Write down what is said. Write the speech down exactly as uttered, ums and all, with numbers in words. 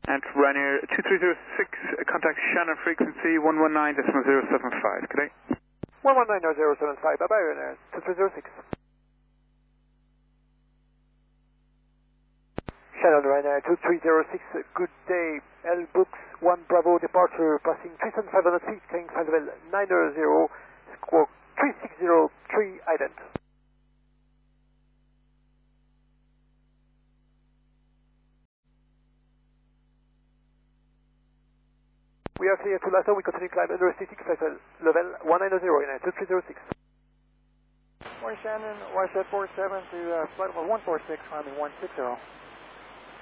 And Ryanair two three zero six, contact Shannon frequency one one nine point zero seven five, good day. one one nine point zero seven five, bye bye Ryanair two three zero six. Shannon Ryanair two three zero six, good day. L Books one Bravo departure, passing three thousand five hundred feet, carrying flight level nine zero, squawk three six zero three, ident. We are clear to Lasso, we continue climb under static flight level one nine zero, Ryanair two three zero six. Morning Shannon, Y Z four seven to uh, flight level one four six, climbing one six zero.